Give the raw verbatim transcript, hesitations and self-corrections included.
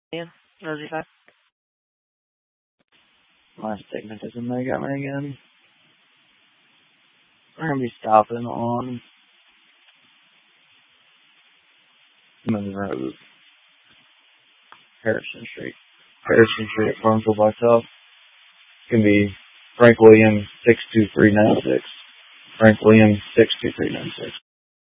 Ian, Rosie five. Last segment is in Montgomery again. We're going to be stopping on Monroe, Harrison Street. Harrison Street at Farmville by South. It's going to be Frank Williams six two three nine six. Frank Williams six two three nine six.